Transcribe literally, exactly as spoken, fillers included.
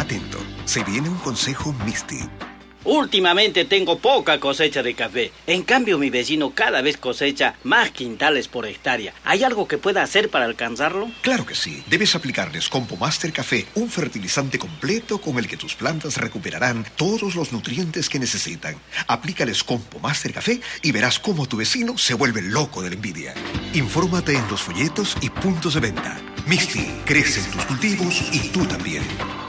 Atento, se viene un consejo Misty. Últimamente tengo poca cosecha de café. En cambio, mi vecino cada vez cosecha más quintales por hectárea. ¿Hay algo que pueda hacer para alcanzarlo? Claro que sí. Debes aplicarles Compomaster Café, un fertilizante completo con el que tus plantas recuperarán todos los nutrientes que necesitan. Aplícales Compomaster Café y verás cómo tu vecino se vuelve loco de la envidia. Infórmate en los folletos y puntos de venta. Misty, crece en tus cultivos y tú también.